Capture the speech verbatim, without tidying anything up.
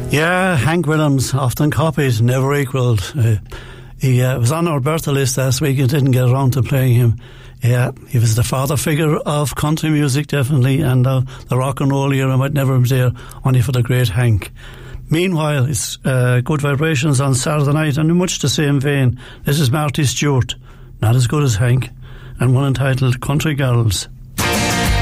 Yeah, Hank Williams, often copied, never equalled. Uh, he uh, was on our birthday list last week and didn't get around to playing him. Yeah, he was the father figure of country music, definitely, and uh, the rock and roll era might never be there, only for the great Hank. Meanwhile, it's uh, Good Vibrations on Saturday night, and in much the same vein, this is Marty Stewart, not as good as Hank, and one entitled Country Girls.